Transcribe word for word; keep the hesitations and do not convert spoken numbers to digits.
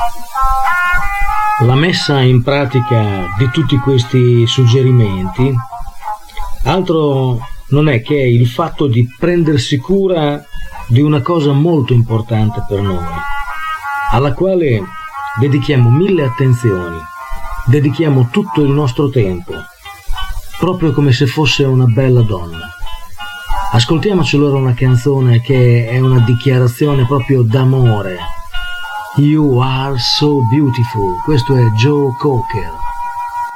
La messa in pratica di tutti questi suggerimenti altro non è che il fatto di prendersi cura di una cosa molto importante per noi, alla quale dedichiamo mille attenzioni, dedichiamo tutto il nostro tempo, proprio come se fosse una bella donna. Ascoltiamoci allora una canzone che è una dichiarazione proprio d'amore. You are so beautiful. Questo è Joe Cocker.